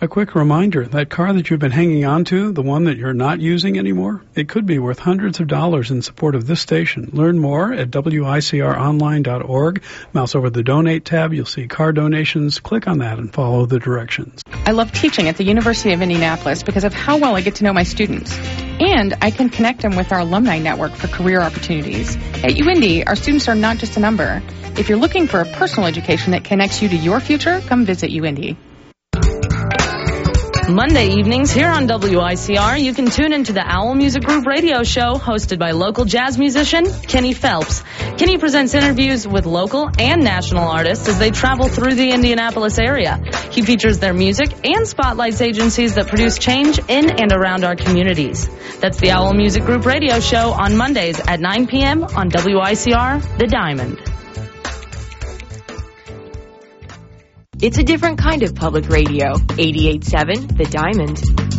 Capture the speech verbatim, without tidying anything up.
A quick reminder, that car that you've been hanging on to, the one that you're not using anymore, it could be worth hundreds of dollars in support of this station. Learn more at W I C R online dot org. Mouse over the Donate tab. You'll see car donations. Click on that and follow the directions. I love teaching at the University of Indianapolis because of how well I get to know my students. And I can connect them with our alumni network for career opportunities. At U Indy, our students are not just a number. If you're looking for a personal education that connects you to your future, come visit U Indy. Monday evenings here on W I C R, you can tune into the Owl Music Group radio show hosted by local jazz musician Kenny Phelps. Kenny presents interviews with local and national artists as they travel through the Indianapolis area. He features their music and spotlights agencies that produce change in and around our communities. That's the Owl Music Group radio show on Mondays at nine p.m. on W I C R, The Diamond. It's a different kind of public radio. eighty-eight point seven The Diamond.